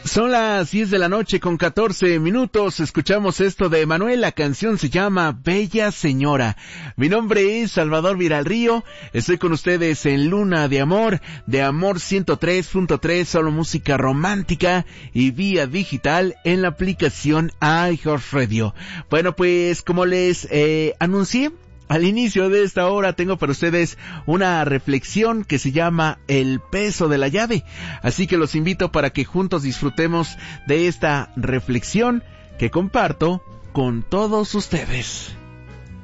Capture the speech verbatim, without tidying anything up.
Son las diez de la noche con catorce minutos, escuchamos esto de Manuel, la canción se llama Bella Señora. Mi nombre es Salvador Viralrío, estoy con ustedes en Luna de Amor, de Amor ciento tres punto tres, solo música romántica y vía digital en la aplicación iHeartRadio. Bueno, pues como les eh, anuncié, al inicio de esta hora tengo para ustedes una reflexión que se llama El peso de la llave. Así que los invito para que juntos disfrutemos de esta reflexión que comparto con todos ustedes.